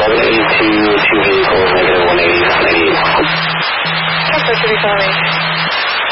82, 2 vehicles, negative 180, 98. That's what you're telling me.